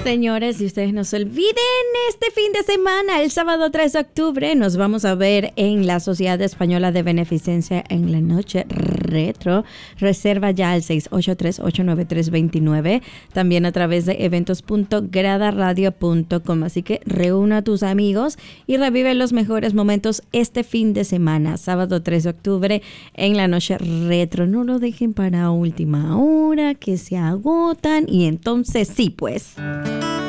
Señores, y ustedes no se olviden, este fin de semana, el sábado 3 de octubre, nos vamos a ver en la Sociedad Española de Beneficencia en la noche retro. Reserva ya al 683-893-29, también a través de eventos.gradaradio.com. Así que reúna a tus amigos y revive los mejores momentos este fin de semana, sábado 3 de octubre, en la noche retro. No lo dejen para última hora, que se agotan y entonces sí, pues.